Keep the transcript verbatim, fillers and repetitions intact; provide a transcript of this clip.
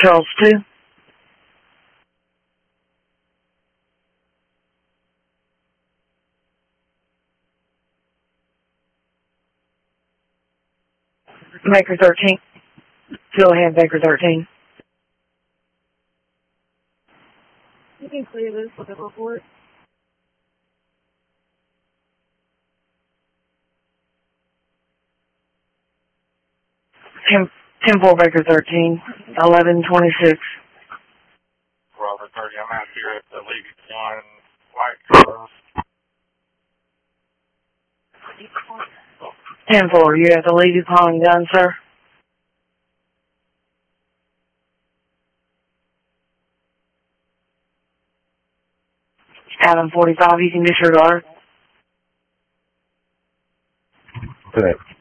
Charles two. Baker thirteen. Philham Baker thirteen. You can clear this with a report. ten, ten four Baker thirteen. eleven twenty-six. Robert thirty, I'm out here at the Lady One White Rose. ten four, you at the Lady Pond gun, sir? Adam forty-five, you can disregard. Correct.